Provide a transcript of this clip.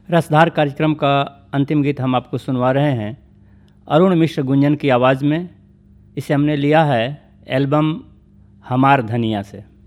रसधार कार्यक्रम का अंतिम गीत हम आपको सुनवा रहे हैं अरुण मिश्र गुंजन की आवाज़ में। इसे हमने लिया है एल्बम हमार धनिया से।